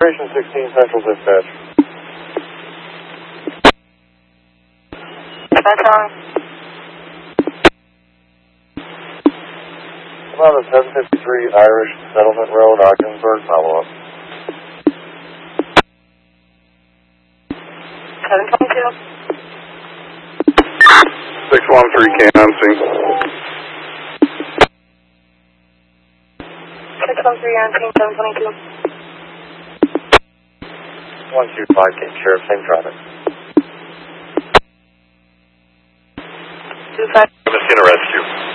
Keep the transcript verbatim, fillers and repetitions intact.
Operation sixteen Central Dispatch. Central. Come on, seven fifty-three Irish Settlement Road, Ogdensburg, follow-up. seven twenty-two. six one three Cannon C. six one three on scene, seven twenty-two. one two five, King Sheriff, same traffic. two five. I'm just going to rescue.